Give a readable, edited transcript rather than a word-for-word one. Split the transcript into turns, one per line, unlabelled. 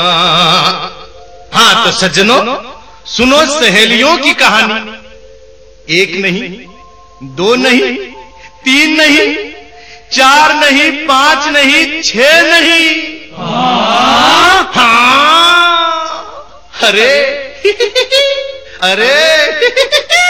हाँ तो सज्जनों, सुनो सहेलियों की कहानी। एक नहीं, दो नहीं, तीन नहीं, चार नहीं, पांच नहीं, छह नहीं। हाँ, अरे अरे